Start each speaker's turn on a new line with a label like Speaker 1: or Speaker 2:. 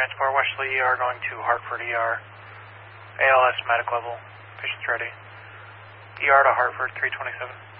Speaker 1: transport, Wesley ER going to Hartford ER. ALS medic level, patient's ready. ER to Hartford, 327.